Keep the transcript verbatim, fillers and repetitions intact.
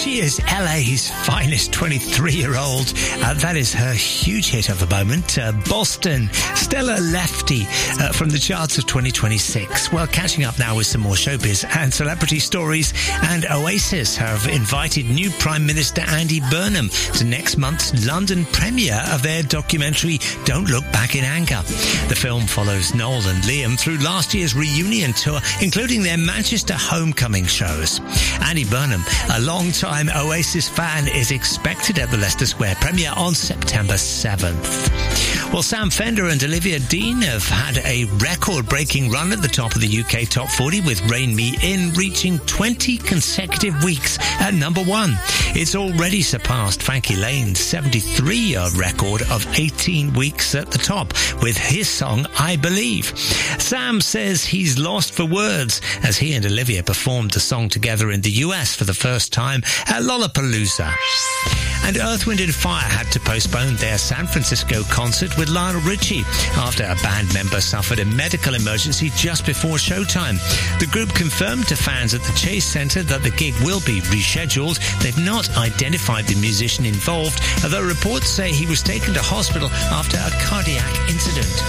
She is L A's finest twenty-three-year-old. Uh, that is her huge hit of the moment. Uh, Boston, Stella Lefty uh, from the charts of twenty twenty-six. Well, catching up now with some more showbiz and celebrity stories. And Oasis have invited new Prime Minister Andy Burnham to next month's London premiere of their documentary Don't Look Back in Anger. The film follows Noel and Liam through last year's reunion tour, including their Manchester homecoming shows. Andy Burnham, a long-time Oasis fan, is expected at the Leicester Square premiere on September seventh. Well, Sam Fender and Olivia Dean have had a record-breaking run at the top of the U K Top forty with Rain Me In, reaching twenty consecutive weeks at number one. It's already surpassed Frankie Lane's seventy-three-year record of eighteen weeks at the top with his song I Believe. Sam says he's lost for words as he and Olivia performed the song together in the U S for the first time at Lollapalooza. And Earth, Wind and Fire had to postpone their San Francisco concert with Lionel Richie after a band member suffered a medical emergency just before showtime. The group confirmed to fans at the Chase Center that the gig will be rescheduled. They've not identified the musician involved, although reports say he was taken to hospital after a cardiac incident.